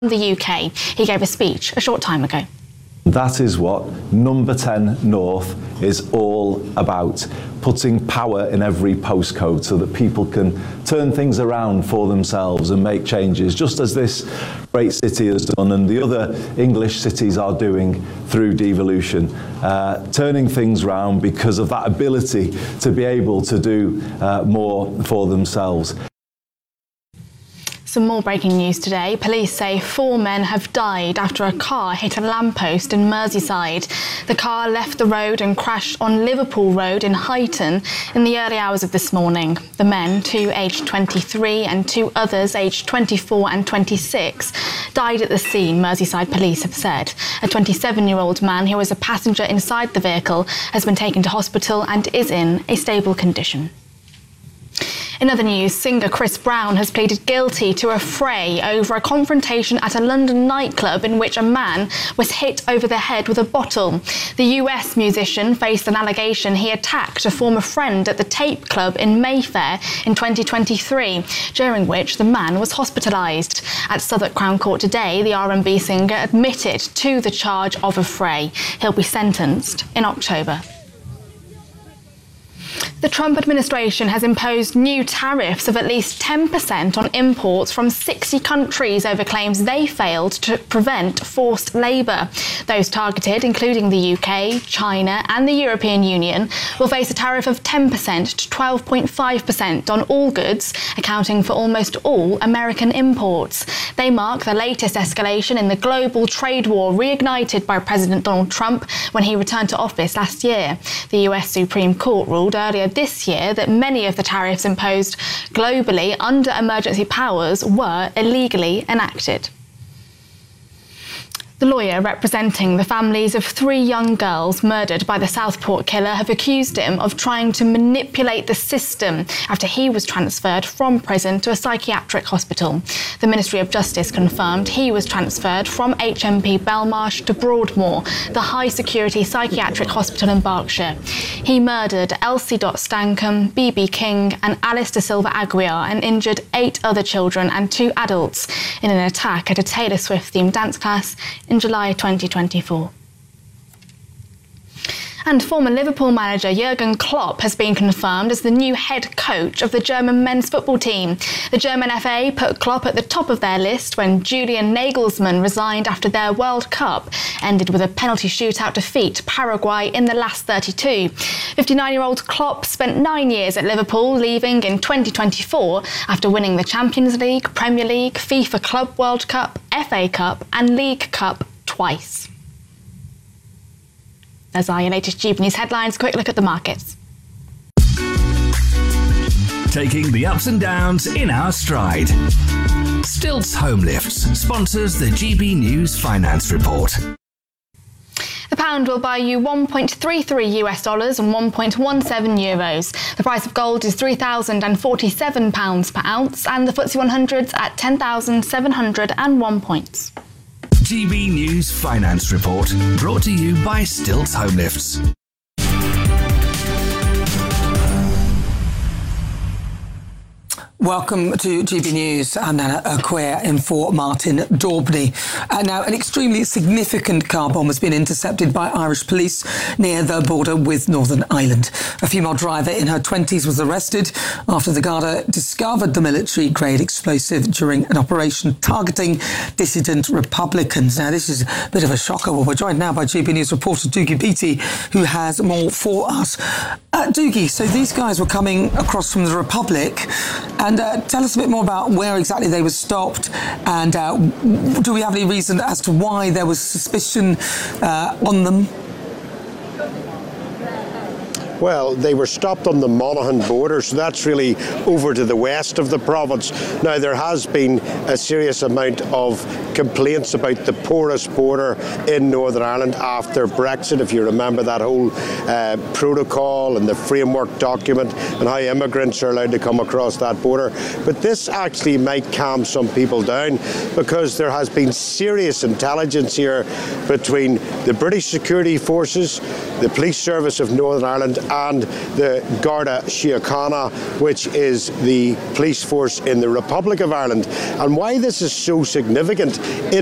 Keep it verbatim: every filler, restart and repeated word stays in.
the U K. He gave a speech a short time ago. That is what Number ten North is all about, putting power in every postcode so that people can turn things around for themselves and make changes, just as this great city has done and the other English cities are doing through devolution, uh, turning things around because of that ability to be able to do uh, more for themselves. Some more breaking news today. Police say four men have died after a car hit a lamppost in Merseyside. The car left the road and crashed on Liverpool Road in Huyton in the early hours of this morning. The men, two aged twenty-three and two others aged twenty-four and twenty-six, died at the scene, Merseyside police have said. A twenty-seven-year-old man who was a passenger inside the vehicle has been taken to hospital and is in a stable condition. In other news, singer Chris Brown has pleaded guilty to a fray over a confrontation at a London nightclub in which a man was hit over the head with a bottle. The U S musician faced an allegation he attacked a former friend at the Tape Club in Mayfair in twenty twenty-three, during which the man was hospitalised. At Southwark Crown Court today, the R and B singer admitted to the charge of a fray. He'll be sentenced in October. The Trump administration has imposed new tariffs of at least ten percent on imports from sixty countries over claims they failed to prevent forced labour. Those targeted, including the U K, China and the European Union, will face a tariff of ten percent to twelve point five percent on all goods, accounting for almost all American imports. They mark the latest escalation in the global trade war reignited by President Donald Trump when he returned to office last year. The U S Supreme Court ruled earlier this year that many of the tariffs imposed globally under emergency powers were illegally enacted. The lawyer representing the families of three young girls murdered by the Southport killer have accused him of trying to manipulate the system after he was transferred from prison to a psychiatric hospital. The Ministry of Justice confirmed he was transferred from H M P Belmarsh to Broadmoor, the high-security psychiatric hospital in Berkshire. He murdered Elsie Stankham, B B King and Alice De Silva Aguiar and injured eight other children and two adults in an attack at a Taylor Swift-themed dance class in July twenty twenty-four. And former Liverpool manager Jurgen Klopp has been confirmed as the new head coach of the German men's football team. The German F A put Klopp at the top of their list when Julian Nagelsmann resigned after their World Cup ended with a penalty shootout defeat to Paraguay in the last thirty-two. fifty-nine-year-old Klopp spent nine years at Liverpool, leaving in twenty twenty-four after winning the Champions League, Premier League, FIFA Club World Cup, F A Cup and League Cup twice. Those are your latest G B News headlines. Quick look at the markets. Taking the ups and downs in our stride. Stilts Home Lifts sponsors the G B News Finance Report. The pound will buy you one point three three US dollars and one point one seven euros. The price of gold is three thousand forty-seven pounds per ounce and the F T S E one hundred's at ten thousand seven hundred one points. G B News Finance Report, brought to you by Stilts Home Lifts. Welcome to G B News. I'm Nana Aquia in for Martin Daubney. Uh, now, an extremely significant car bomb has been intercepted by Irish police near the border with Northern Ireland. A female driver in her twenties was arrested after the Garda discovered the military-grade explosive during an operation targeting dissident Republicans. Now, this is a bit of a shocker. Well, we're joined now by G B News reporter Doogie Beattie, who has more for us. Uh, Doogie, so these guys were coming across from the Republic, and uh, tell us a bit more about where exactly they were stopped, and uh, do we have any reason as to why there was suspicion uh, on them? Well, they were stopped on the Monaghan border, so that's really over to the west of the province. Now, there has been a serious amount of complaints about the porous border in Northern Ireland after Brexit, if you remember that whole uh, protocol and the framework document and how immigrants are allowed to come across that border. But this actually might calm some people down, because there has been serious intelligence here between the British security forces, the police service of Northern Ireland and the Garda Síochána, which is the police force in the Republic of Ireland. And why this is so significant, it